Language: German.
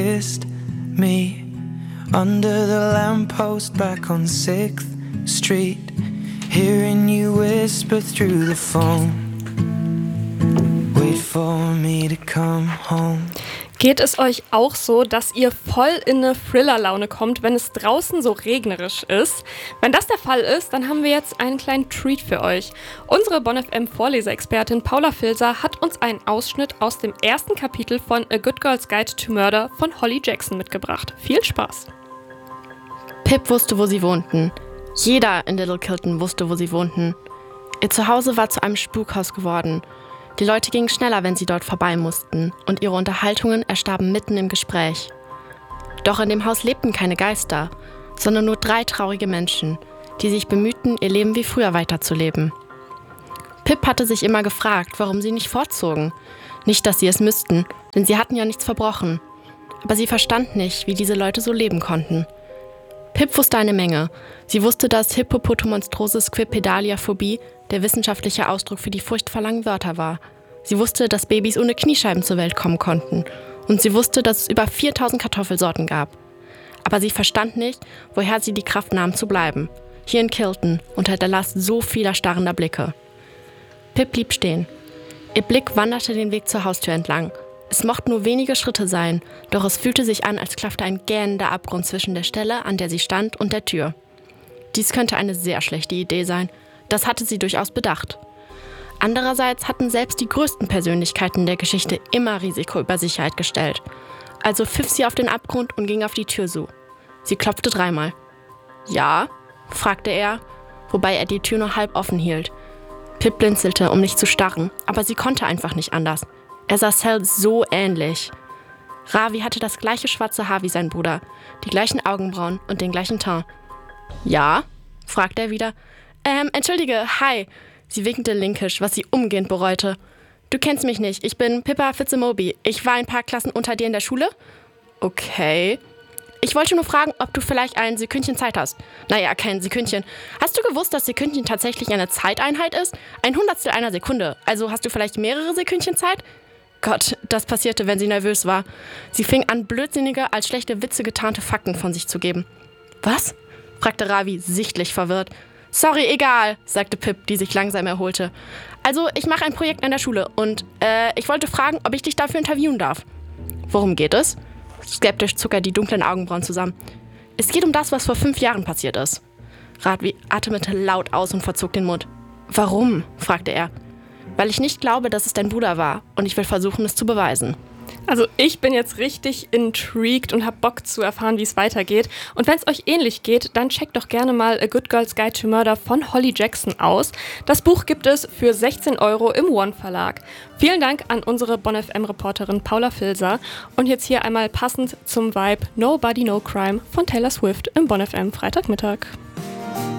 kissed me under the lamppost back on 6th Street, hearing you whisper through the phone, wait for me to come home. Geht es euch auch so, dass ihr voll in eine Thriller-Laune kommt, wenn es draußen so regnerisch ist? Wenn das der Fall ist, dann haben wir jetzt einen kleinen Treat für euch. Unsere Bonn FM Vorleseexpertin Paula Filser hat uns einen Ausschnitt aus dem ersten Kapitel von A Good Girl's Guide to Murder von Holly Jackson mitgebracht. Viel Spaß! Pip wusste, wo sie wohnten. Jeder in Little Kilton wusste, wo sie wohnten. Ihr Zuhause war zu einem Spukhaus geworden. Die Leute gingen schneller, wenn sie dort vorbei mussten, und ihre Unterhaltungen erstarben mitten im Gespräch. Doch in dem Haus lebten keine Geister, sondern nur 3 traurige Menschen, die sich bemühten, ihr Leben wie früher weiterzuleben. Pip hatte sich immer gefragt, warum sie nicht fortzogen. Nicht, dass sie es müssten, denn sie hatten ja nichts verbrochen. Aber sie verstand nicht, wie diese Leute so leben konnten. Pip wusste eine Menge. Sie wusste, dass Hippopotomonstrosis Quipedaliaphobie der wissenschaftliche Ausdruck für die Furcht vor langen Wörtern war. Sie wusste, dass Babys ohne Kniescheiben zur Welt kommen konnten. Und sie wusste, dass es über 4000 Kartoffelsorten gab. Aber sie verstand nicht, woher sie die Kraft nahm zu bleiben. Hier in Kilton, unter der Last so vieler starrender Blicke. Pip blieb stehen. Ihr Blick wanderte den Weg zur Haustür entlang. Es mochten nur wenige Schritte sein, doch es fühlte sich an, als klaffte ein gähnender Abgrund zwischen der Stelle, an der sie stand, und der Tür. Dies könnte eine sehr schlechte Idee sein. Das hatte sie durchaus bedacht. Andererseits hatten selbst die größten Persönlichkeiten der Geschichte immer Risiko über Sicherheit gestellt. Also pfiff sie auf den Abgrund und ging auf die Tür zu. Sie klopfte 3-mal. »Ja?« fragte er, wobei er die Tür nur halb offen hielt. Pip blinzelte, um nicht zu starren, aber sie konnte einfach nicht anders. Er sah Sal so ähnlich. Ravi hatte das gleiche schwarze Haar wie sein Bruder, die gleichen Augenbrauen und den gleichen Teint. »Ja?« fragte er wieder. Entschuldige, hi.« Sie winkte linkisch, was sie umgehend bereute. »Du kennst mich nicht, ich bin Pippa Fitzemobi. Ich war ein paar Klassen unter dir in der Schule?« »Okay.« »Ich wollte nur fragen, ob du vielleicht ein Sekündchen Zeit hast.« »Naja, kein Sekündchen. Hast du gewusst, dass Sekündchen tatsächlich eine Zeiteinheit ist? Ein Hundertstel einer Sekunde. Also hast du vielleicht mehrere Sekündchen Zeit?« Gott, das passierte, wenn sie nervös war. Sie fing an, blödsinnige, als schlechte Witze getarnte Fakten von sich zu geben. »Was?« fragte Ravi, sichtlich verwirrt. »Sorry, egal«, sagte Pip, die sich langsam erholte. »Also, ich mache ein Projekt an der Schule und, ich wollte fragen, ob ich dich dafür interviewen darf.« »Worum geht es?« Skeptisch zog er die dunklen Augenbrauen zusammen. »Es geht um das, was vor 5 Jahren passiert ist.« Ravi atmete laut aus und verzog den Mund. »Warum?« fragte er. »Weil ich nicht glaube, dass es dein Bruder war und ich will versuchen, es zu beweisen.« Also ich bin jetzt richtig intrigued und hab Bock zu erfahren, wie es weitergeht. Und wenn es euch ähnlich geht, dann checkt doch gerne mal A Good Girl's Guide to Murder von Holly Jackson aus. Das Buch gibt es für 16 € im One Verlag. Vielen Dank an unsere Bonn FM-Reporterin Paula Filser. Und jetzt hier einmal passend zum Vibe Nobody No Crime von Taylor Swift im Bonn FM Freitagmittag.